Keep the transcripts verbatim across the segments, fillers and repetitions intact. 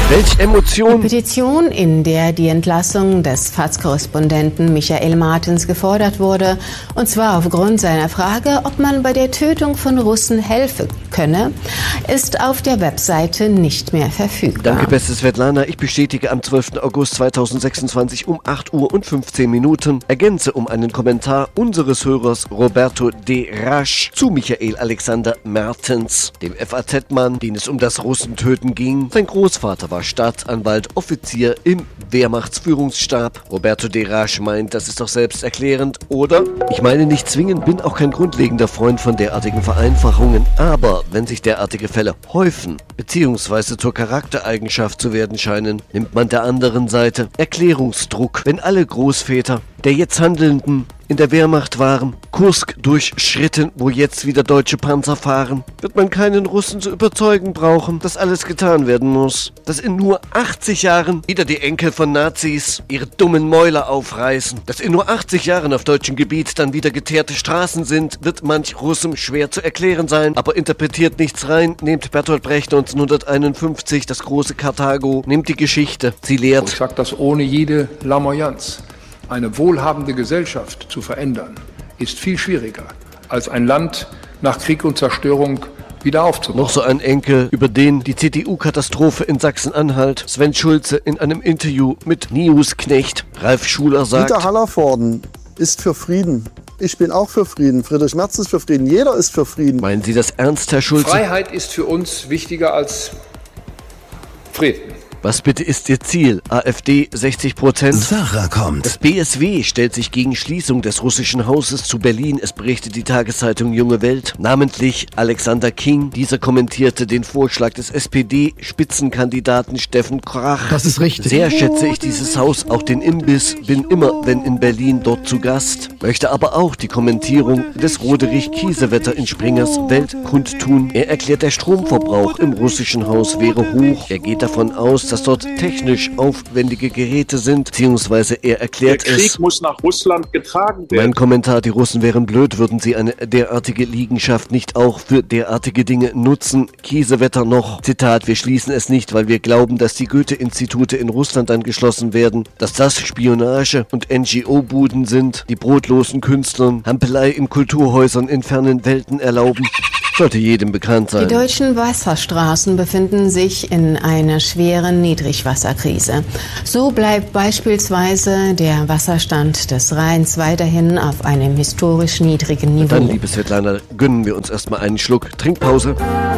Welch Emotion! Die Petition, in der die Entlassung des F A Z-Korrespondenten Michael Martens gefordert wurde, und zwar aufgrund seiner Frage, ob man bei der Tötung von Russen helfen könne, ist auf der Webseite nicht mehr verfügbar. Danke, beste Svetlana. Ich bestätige am zwölften August zweitausendsechsundzwanzig um acht Uhr und fünfzehn Minuten, ergänze um einen Kommentar unseres Hörers Roberto de Rasch zu Michael Alexander Mertens, dem F A Z-Mann, den es um das Russentöten ging. Sein Großvater war Staatsanwalt, Offizier im Wehrmachtsführungsstab. Roberto de Rasch meint, das ist doch selbsterklärend, oder? Ich meine nicht zwingend, bin auch kein grundlegender Freund von derartigen Vereinfachungen, aber wenn sich derartige Fälle häufen, beziehungsweise zur Charaktereigenschaft zu werden scheinen, nimmt man der anderen Seite Erklärungsdruck. Wenn alle Großväter der jetzt Handelnden in der Wehrmacht waren, Kursk durchschritten, wo jetzt wieder deutsche Panzer fahren, wird man keinen Russen zu überzeugen brauchen, dass alles getan werden muss. Dass in nur achtzig Jahren wieder die Enkel von Nazis ihre dummen Mäuler aufreißen, dass in nur achtzig Jahren auf deutschem Gebiet dann wieder geteerte Straßen sind, wird manch Russem schwer zu erklären sein, aber interpretiert nichts rein, nehmt Bertolt Brecht neunzehnhunderteinundfünfzig, das große Karthago, nehmt die Geschichte, sie lehrt. Ich sage das ohne jede Lamoyanz. Eine wohlhabende Gesellschaft zu verändern, ist viel schwieriger, als ein Land nach Krieg und Zerstörung wieder aufzubauen. Noch so ein Enkel, über den die C D U-Katastrophe in Sachsen-Anhalt, Sven Schulze in einem Interview mit Newsknecht, Ralf Schuler sagt: Dieter Hallervorden ist für Frieden. Ich bin auch für Frieden. Friedrich Merz ist für Frieden. Jeder ist für Frieden. Meinen Sie das ernst, Herr Schulze? Freiheit ist für uns wichtiger als Frieden. Was bitte ist Ihr Ziel? AfD sechzig Prozent? Sarah kommt. Das B S W stellt sich gegen Schließung des russischen Hauses zu Berlin. Es berichtet die Tageszeitung Junge Welt. Namentlich Alexander King. Dieser kommentierte den Vorschlag des S P D-Spitzenkandidaten Steffen Krach. Das ist richtig. Sehr schätze ich dieses Haus, auch den Imbiss. Bin immer, wenn in Berlin, dort zu Gast. Möchte aber auch die Kommentierung des Roderich Kiesewetter in Springers Welt kundtun. Er erklärt, der Stromverbrauch im russischen Haus wäre hoch. Er geht davon aus, dass dort technisch aufwendige Geräte sind, beziehungsweise er erklärt es. Der Krieg es, muss nach Russland getragen werden. Mein Kommentar, die Russen wären blöd, würden sie eine derartige Liegenschaft nicht auch für derartige Dinge nutzen. Kiesewetter noch, Zitat, wir schließen es nicht, weil wir glauben, dass die Goethe-Institute in Russland dann geschlossen werden, dass das Spionage und N G O-Buden sind, die brotlosen Künstlern Hampelei in Kulturhäusern in fernen Welten erlauben. Sollte jedem bekannt sein. Die deutschen Wasserstraßen befinden sich in einer schweren Niedrigwasserkrise. So bleibt beispielsweise der Wasserstand des Rheins weiterhin auf einem historisch niedrigen Niveau. Dann, liebe Svetlana, gönnen wir uns erstmal einen Schluck Trinkpause.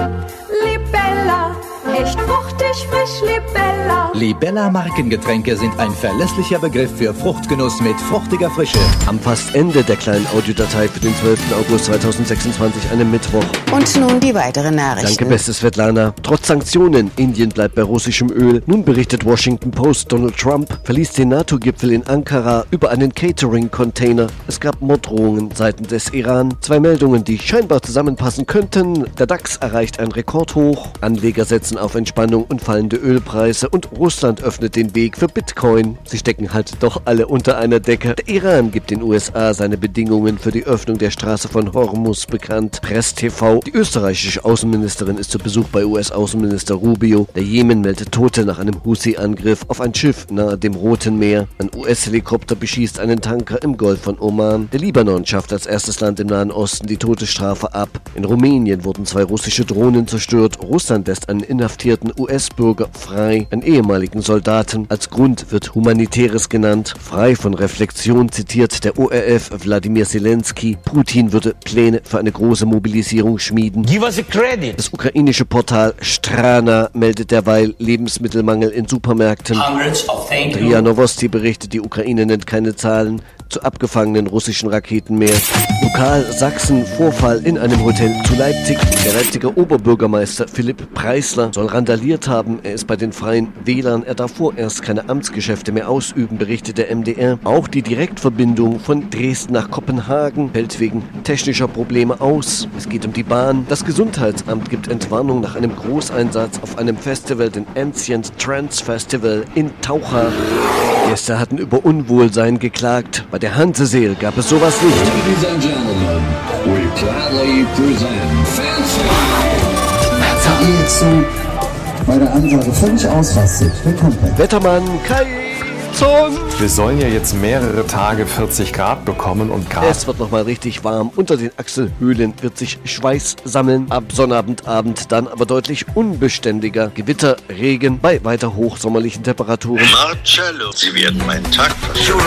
Libella, echt fruchtig, frisch Libella. Libella Markengetränke sind ein verlässlicher Begriff für Fruchtgenuss mit fruchtiger Frische. Am fast Ende der kleinen Audiodatei für den zwölften August zweitausendsechsundzwanzig, einem Mittwoch. Und nun die weiteren Nachrichten. Danke, beste Svetlana. Trotz Sanktionen, Indien bleibt bei russischem Öl. Nun berichtet Washington Post, Donald Trump verließ den NATO-Gipfel in Ankara über einen Catering-Container. Es gab Morddrohungen seitens des Iran. Zwei Meldungen, die scheinbar zusammenpassen könnten. Der DAX erreicht ein Rekordhoch. Anleger setzen auf Entspannung und fallende Ölpreise. Und Russland öffnet den Weg für Bitcoin. Sie stecken halt doch alle unter einer Decke. Der Iran gibt den U S A seine Bedingungen für die Öffnung der Straße von Hormuz bekannt. Press T V. Die österreichische Außenministerin ist zu Besuch bei U S-Außenminister Rubio. Der Jemen meldet Tote nach einem Houthi-Angriff auf ein Schiff nahe dem Roten Meer. Ein U S-Helikopter beschießt einen Tanker im Golf von Oman. Der Libanon schafft als erstes Land im Nahen Osten die Todesstrafe ab. In Rumänien wurden zwei russische Drohnen zerstört. Russland lässt einen inhaftierten U S-Bürger frei. Einen ehemaligen Soldaten. Als Grund wird Humanitäres genannt. Frei von Reflexion zitiert der O R F Wladimir Zelensky. Putin würde Pläne für eine große Mobilisierung schmieden. Give us a credit. Das ukrainische Portal Strana meldet derweil Lebensmittelmangel in Supermärkten. Ria Novosti berichtet, die Ukraine nennt keine Zahlen zu abgefangenen russischen Raketen mehr. Lokal Sachsen, Vorfall in einem Hotel zu Leipzig. Der Leipziger Oberbürgermeister Philipp Preisler soll randaliert haben. Er ist bei den Freien Wählern. Er darf vorerst keine Amtsgeschäfte mehr ausüben, berichtet der M D R. Auch die Direktverbindung von Dresden nach Kopenhagen fällt wegen technischer Probleme aus. Es geht um die Bahn. Das Gesundheitsamt gibt Entwarnung nach einem Großeinsatz auf einem Festival, den Ancient Trance Festival in Taucha. Gäste hatten über Unwohlsein geklagt. Bei der Hanseseel gab es sowas nicht. Ladies and gentlemen, we proudly present Fancy. Zu bei der Ansage völlig ausrastet. Willkommen. Wettermann Kai Zon. Wir sollen ja jetzt mehrere Tage vierzig Grad bekommen und Grad. Es wird nochmal richtig warm. Unter den Achselhöhlen wird sich Schweiß sammeln. Ab Sonnabendabend dann aber deutlich unbeständiger. Gewitter, Regen bei weiter hochsommerlichen Temperaturen. Marcello, Sie werden meinen Tag verschönern.